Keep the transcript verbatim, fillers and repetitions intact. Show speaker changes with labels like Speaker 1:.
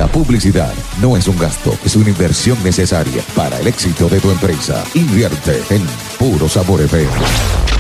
Speaker 1: La publicidad no es un gasto, es una inversión necesaria para el éxito de tu empresa. Invierte en Puro Sabor F M.